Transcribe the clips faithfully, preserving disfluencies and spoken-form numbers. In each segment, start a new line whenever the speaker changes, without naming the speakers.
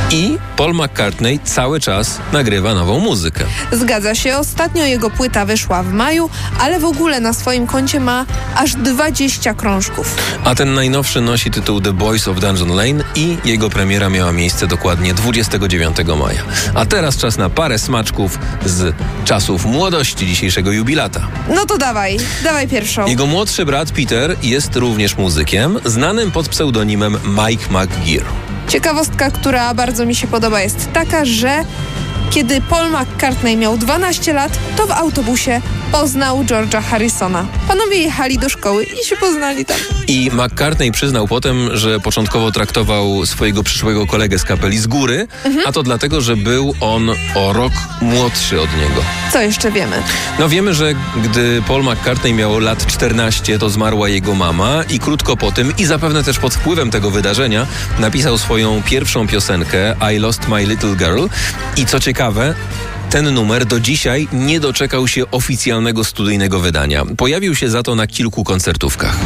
I Paul McCartney cały czas nagrywa nową muzykę.
Zgadza się, ostatnio jego płyta wyszła w maju, ale w ogóle na swoim koncie ma aż dwadzieścia krążków.
A ten najnowszy nosi tytuł The Boys of Dungeon Lane i jego premiera miała miejsce dokładnie dwudziestego dziewiątego maja. A teraz czas na parę smaczków z czasów młodości dzisiejszego jubilata.
No to dawaj, dawaj pierwszą.
Jego młodszy brat Peter jest również muzykiem, znanym pod pseudonimem Mike McGear.
Ciekawostka, która bardzo mi się podoba, jest taka, że kiedy Paul McCartney miał dwanaście lat, to w autobusie poznał George'a Harrisona. Panowie jechali do szkoły i się poznali tam.
I McCartney przyznał potem, że początkowo traktował swojego przyszłego kolegę z kapeli z góry, mhm. a to dlatego, że był on o rok młodszy od niego.
Co jeszcze wiemy?
No wiemy, że gdy Paul McCartney miał lat czternaście, to zmarła jego mama i krótko po tym, i zapewne też pod wpływem tego wydarzenia, napisał swoją pierwszą piosenkę I Lost My Little Girl. I co ciekawe, ten numer do dzisiaj nie doczekał się oficjalnego studyjnego wydania. Pojawił się za to na kilku koncertówkach.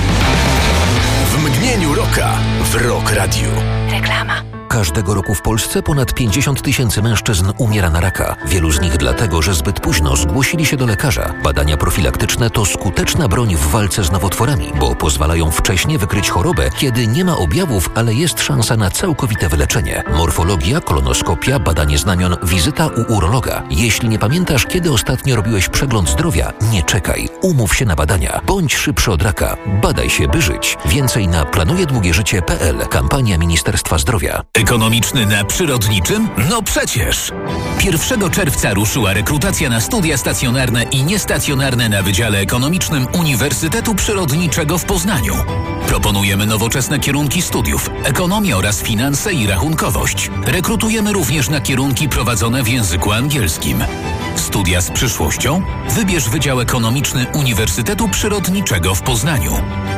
W mgnieniu rocka w Rock Radio.
Reklama. Każdego roku w Polsce ponad pięćdziesiąt tysięcy mężczyzn umiera na raka. Wielu z nich dlatego, że zbyt późno zgłosili się do lekarza. Badania profilaktyczne to skuteczna broń w walce z nowotworami, bo pozwalają wcześnie wykryć chorobę, kiedy nie ma objawów, ale jest szansa na całkowite wyleczenie. Morfologia, kolonoskopia, badanie znamion, wizyta u urologa. Jeśli nie pamiętasz, kiedy ostatnio robiłeś przegląd zdrowia, nie czekaj. Umów się na badania. Bądź szybszy od raka. Badaj się, by żyć. Więcej na planujedługieżycie kropka p l. Kampania Ministerstwa Zdrowia.
Ekonomiczny na przyrodniczym? No przecież! pierwszego czerwca ruszyła rekrutacja na studia stacjonarne i niestacjonarne na Wydziale Ekonomicznym Uniwersytetu Przyrodniczego w Poznaniu. Proponujemy nowoczesne kierunki studiów, ekonomię oraz finanse i rachunkowość. Rekrutujemy również na kierunki prowadzone w języku angielskim. Studia z przyszłością? Wybierz Wydział Ekonomiczny Uniwersytetu Przyrodniczego w Poznaniu.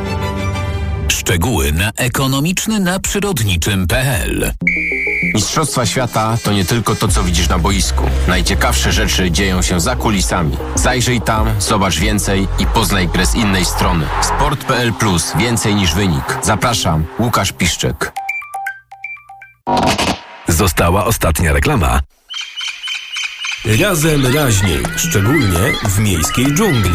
Szczegóły na ekonomiczny na przyrodniczym kropka p l.
Mistrzostwa świata to nie tylko to, co widzisz na boisku. Najciekawsze rzeczy dzieją się za kulisami. Zajrzyj tam, zobacz więcej i poznaj grę z innej strony. sport kropka p l plus. Więcej niż wynik. Zapraszam, Łukasz Piszczek.
Została ostatnia reklama.
Razem raźniej, szczególnie w miejskiej dżungli.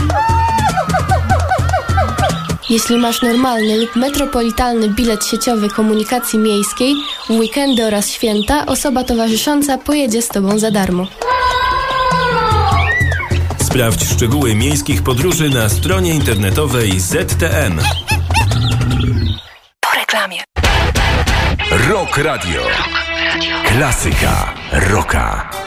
Jeśli masz normalny lub metropolitalny bilet sieciowy komunikacji miejskiej, w weekendy oraz święta osoba towarzysząca pojedzie z Tobą za darmo.
Sprawdź szczegóły miejskich podróży na stronie internetowej Z T M.
Po reklamie.
Rock Radio. Klasyka rocka.